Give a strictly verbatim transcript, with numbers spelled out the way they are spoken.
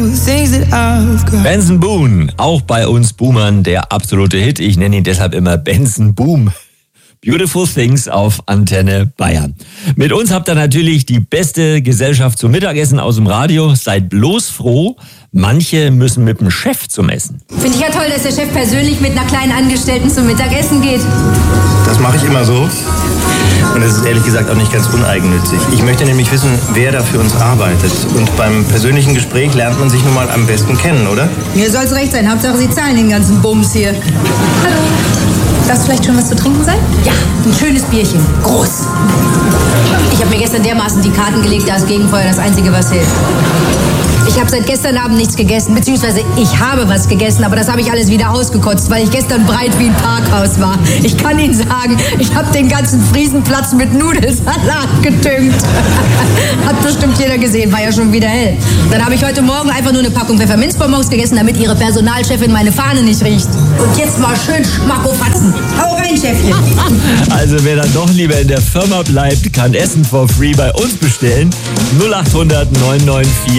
Benson Boone, auch bei uns Boomern der absolute Hit. Ich nenne ihn deshalb immer Benson Boom. Beautiful Things auf Antenne Bayern. Mit uns habt ihr natürlich die beste Gesellschaft zum Mittagessen aus dem Radio. Seid bloß froh, manche müssen mit dem Chef zum Essen. Finde ich ja toll, dass der Chef persönlich mit einer kleinen Angestellten zum Mittagessen geht. Das mache ich immer so. Und es ist ehrlich gesagt auch nicht ganz uneigennützig. Ich möchte nämlich wissen, wer da für uns arbeitet. Und beim persönlichen Gespräch lernt man sich nun mal am besten kennen, oder? Mir soll's recht sein. Hauptsache, Sie zahlen den ganzen Bums hier. Hallo. Darf vielleicht schon was zu trinken sein? Ja, ein schönes Bierchen. Groß. Ich habe mir gestern dermaßen die Karten gelegt, da ist Gegenfeuer das Einzige, was hilft. Ich habe seit gestern Abend nichts gegessen, beziehungsweise ich habe was gegessen, aber das habe ich alles wieder ausgekotzt, weil ich gestern breit wie ein Parkhaus war. Ich kann Ihnen sagen, ich habe den ganzen Friesenplatz mit Nudelsalat gedüngt. Hat bestimmt jeder gesehen, war ja schon wieder hell. Dann habe ich heute Morgen einfach nur eine Packung Pfefferminzbonbons gegessen, damit Ihre Personalchefin meine Fahne nicht riecht. Und jetzt mal schön Schmackofatzen. Hau rein, Chefchen. Also wer dann doch lieber in der Firma bleibt, kann Essen for free bei uns bestellen. null acht hundert neun neun vier